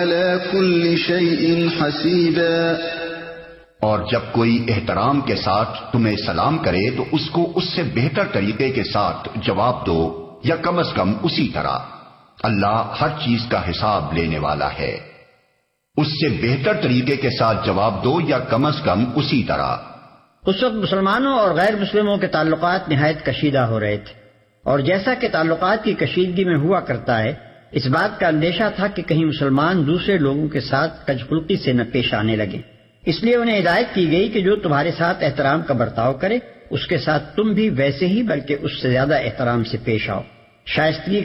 अला कुल्लि शैइन हसीबा। और जब कोई एहतराम के साथ तुम्हें सलाम करे तो उसको उससे बेहतर तरीके के साथ जवाब दो, या कम अज कम उसी तरह। अल्लाह हर चीज का हिसाब लेने वाला है। उससे बेहतर तरीके के साथ जवाब दो, या कम अज कम उसी तरह। उस वक्त मुसलमानों और गैर मुस्लिमों के ताल्लुकात निहायत कशीदा हो रहे थे, और जैसा कि ताल्लुकात की कशीदगी में हुआ करता है, इस बात का अंदेशा था कि कहीं मुसलमान दूसरे लोगों के साथ कजखुल्की से न पेश आने लगे। इसलिए उन्हें हिदायत की गई कि जो तुम्हारे साथ एहतराम का बर्ताव करे, उसके साथ तुम भी वैसे ही बल्कि उससे ज्यादा एहतराम से पेश आओ। शाइस्तगी